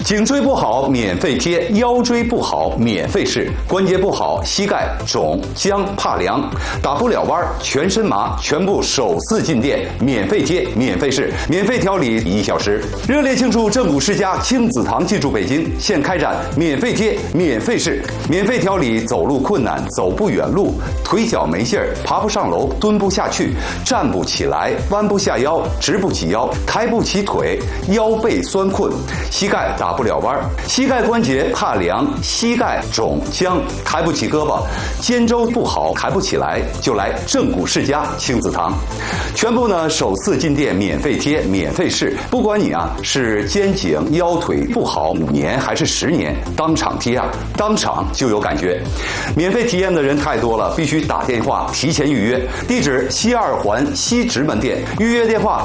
颈椎不好免费贴，腰椎不好免费试，关节不好膝盖肿僵怕凉，打不了弯全身麻，全部首次进店免费贴免费试，免费调理1小时。热烈庆祝正骨世家亲子堂进驻北京，现开展免费贴免费试，免费调理走路困难、走不远路、腿脚没劲儿、爬不上楼、蹲不下去、站不起来、弯不下腰、直不起腰、抬不起腿、腰背酸困、膝盖打不了弯、膝盖关节怕凉、膝盖肿僵、抬不起胳膊、肩周不好抬不起来，就来正骨世家亲子堂。全部呢首次进店免费贴免费试，不管你是肩颈腰腿不好5年还是10年，当场贴当场就有感觉。免费体验的人太多了，必须打电话提前预约。地址西2环西直门店，预约电话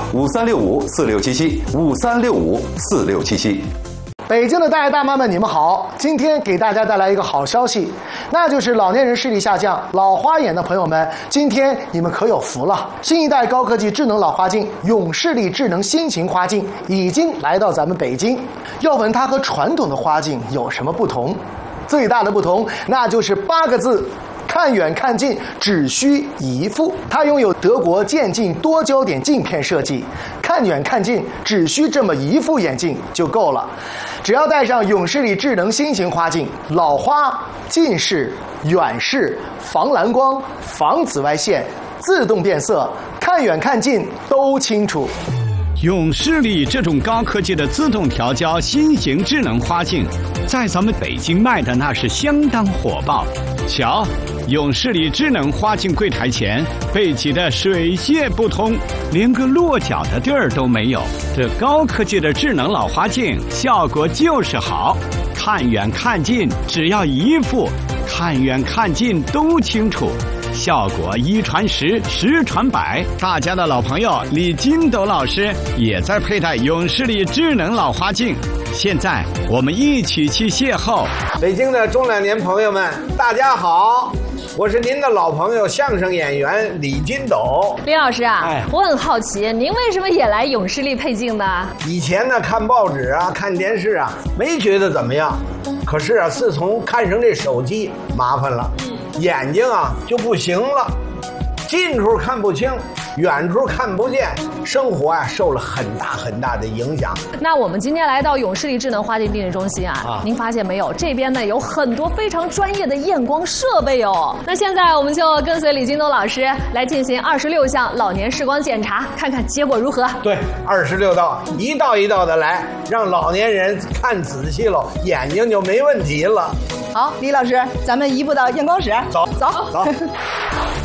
5365467753654677。 北京的大爷大妈们，你们好！今天给大家带来一个好消息，那就是老年人视力下降、老花眼的朋友们，今天你们可有福了！新一代高科技智能老花镜永视力智能新型花镜已经来到咱们北京。要问它和传统的花镜有什么不同？最大的不同，那就是8个字。看远看近只需一副，它拥有德国渐进多焦点镜片设计，看远看近只需这么一副眼镜就够了。只要戴上永视力智能新型花镜，老花、近视、远视、防蓝光、防紫外线、自动变色，看远看近都清楚。 永视力这种高科技的自动调焦新型智能花镜，在咱们北京卖的那是相当火爆。瞧，永视力智能花镜柜台前被挤得水泄不通，连个落脚的地儿都没有。这高科技的智能老花镜效果就是好，看远看近只要一副，看远看近都清楚。效果1传10，10传100。大家的老朋友李金斗老师也在佩戴永视力智能老花镜。现在我们一起去邂逅。 北京的中老年朋友们，大家好，我是您的老朋友相声演员李金斗。 李老师我很好奇，您为什么也来永视力配镜呢？ 以前呢，看报纸看电视没觉得怎么样，可是自从看上这手机，麻烦了。眼睛就不行了，近处看不清，远处看不见，生活受了很大很大的影响。 那我们今天来到永视力智能花镜定制中心您发现没有，这边呢有很多非常专业的验光设备哦。那现在我们就跟随李金斗老师来进行26项老年视光检查，看看结果如何。 对，26道，一道一道的来，让老年人看仔细了，眼睛就没问题了。 好，李老师，咱们移步到验光室。 走。